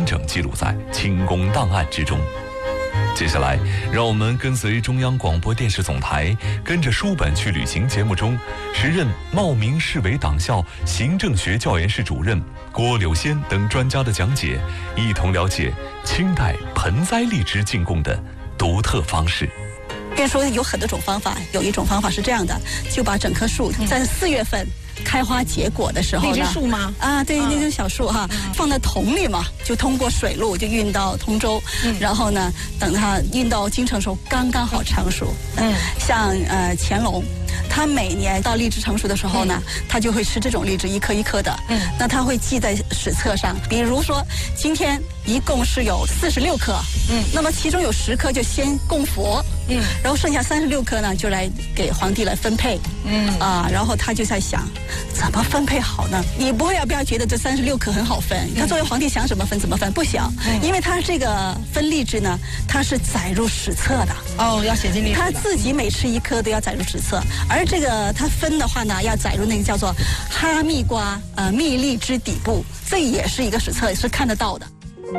整记录在清宫档案之中。接下来，让我们跟随中央广播电视总台，跟着书本去旅行节目中，时任茂名市委党校行政学教研室主任郭柳仙等专家的讲解，一同了解清代盆栽荔枝进贡的独特方式。 变说有很多种方法，有一种方法是这样的，就把整棵树在4月份开花结果的时候呢， 荔枝树吗？ 啊，对，那种小树哈，放在桶里嘛，就通过水路就运到通州，然后呢，等它运到京城的时候，刚刚好成熟。像乾隆，他每年到荔枝成熟的时候呢，他就会吃这种荔枝，一颗一颗的。那他会记在史册上，比如说今天一共是有46颗，那么其中有10颗就先供佛，然后剩下36颗呢就来给皇帝来分配，然后他就在想怎么分配好呢？你不要觉得这36颗很好分，他作为皇帝想怎么分怎么分，不行，因为他这个分荔枝呢，他是载入史册的。 哦，要写进历史。 他自己每吃1颗都要载入史册，而这个他分的话呢，要载入那个叫做哈密瓜蜜荔枝底部，这也是一个史册，也是看得到的。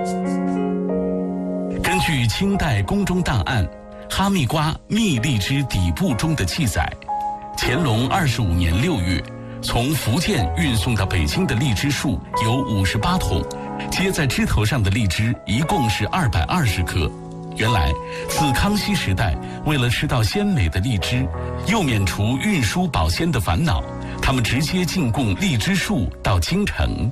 根据清代宫中档案《哈密瓜蜜荔枝底部》中的记载，乾隆25年6月，从福建运送到北京的荔枝树有58桶，接在枝头上的荔枝一共是220颗。原来，自康熙时代，为了吃到鲜美的荔枝，又免除运输保鲜的烦恼，他们直接进贡荔枝树到京城。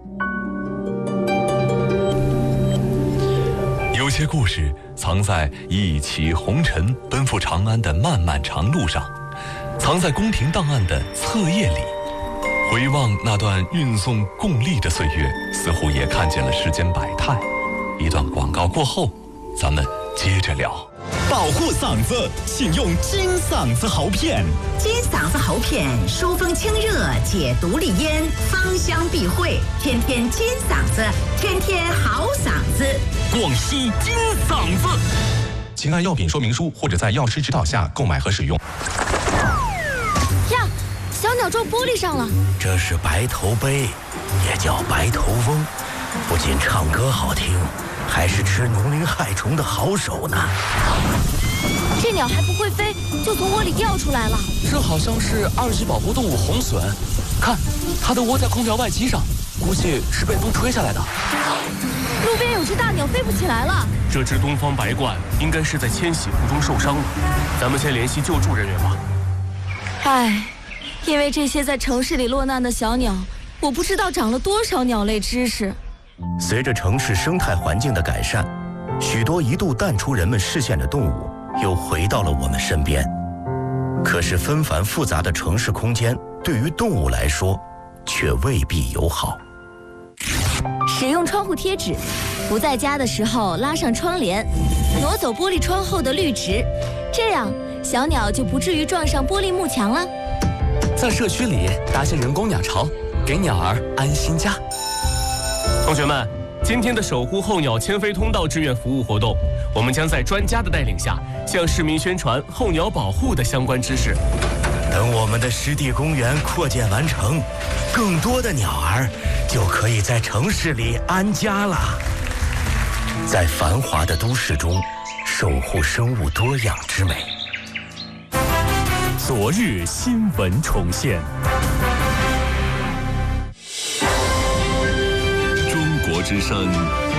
有些故事藏在一骑红尘奔赴长安的漫漫长路上，藏在宫廷档案的册页里。回望那段运送贡荔的岁月，似乎也看见了世间百态。一段广告过后，咱们接着聊。 保护嗓子，请用金嗓子喉片。 金嗓子喉片疏风清热，解毒利咽，芳香避秽，天天金嗓子，天天好嗓子。 广西金嗓子，请按药品说明书或者在药师指导下购买和使用。 呀，小鸟撞玻璃上了。 这是白头鹎，也叫白头翁，不仅唱歌好听，还是吃农林害虫的好手呢。 这鸟还不会飞，就从窝里掉出来了。 这好像是2级保护动物红隼，看，它都窝在空调外机上，估计是被风吹下来的。 路边有只大鸟飞不起来了。 这只东方白鹳应该是在迁徙途中受伤了，咱们先联系救助人员吧。 唉，因为这些在城市里落难的小鸟，我不知道长了多少鸟类知识。 随着城市生态环境的改善，许多一度淡出人们视线的动物又回到了我们身边。可是纷繁复杂的城市空间对于动物来说却未必友好。 使用窗户贴纸，不在家的时候拉上窗帘，挪走玻璃窗后的绿植，这样小鸟就不至于撞上玻璃幕墙了。 在社区里搭些人工鸟巢，给鸟儿安心家。 同学们，今天的守护候鸟迁飞通道志愿服务活动，我们将在专家的带领下，向市民宣传候鸟保护的相关知识。 等我们的湿地公园扩建完成，更多的鸟儿就可以在城市里安家了。在繁华的都市中，守护生物多样之美。 昨日新闻重现。 中国之声